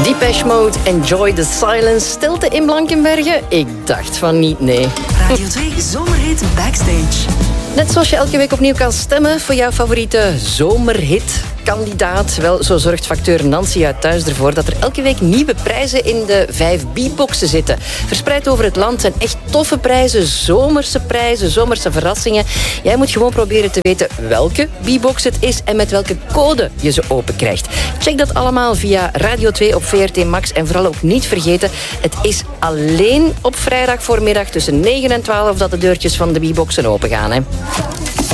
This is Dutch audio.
Depeche Mode, Enjoy the Silence. Stilte in Blankenberge? Ik dacht van niet, nee. Radio 2 Zomerhit Backstage. Net zoals je elke week opnieuw kan stemmen voor jouw favoriete zomerhit-kandidaat. Wel, zo zorgt facteur Nancy uit Thuis ervoor dat er elke week nieuwe prijzen in de 5 beatboxen zitten. Verspreid over het land zijn echt toffe prijzen, zomerse verrassingen. Jij moet gewoon proberen te weten welke beatbox het is en met welke code je ze open krijgt. Check dat allemaal via Radio 2 op VRT Max. En vooral ook niet vergeten, het is alleen op vrijdag voormiddag tussen 9 en 12 dat de deurtjes van de beatboxen open gaan. Hè.